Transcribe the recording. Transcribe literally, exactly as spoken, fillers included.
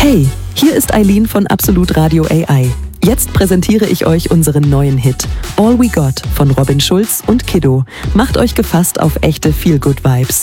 Hey, hier ist Eileen von Absolut Radio A I. Jetzt präsentiere ich euch unseren neuen Hit All We Got von Robin Schulz und Kiddo. Macht euch gefasst auf echte Feel-Good-Vibes.